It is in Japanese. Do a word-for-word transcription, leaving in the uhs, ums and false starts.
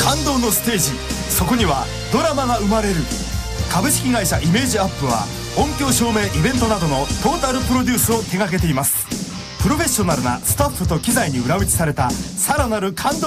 感動のステージ、そこにはドラマが生まれる。株式会社イメージアップは音響照明イベントなどのトータルプロデュースを手掛けています。プロフェッショナルなスタッフと機材に裏打ちされたさらなる感動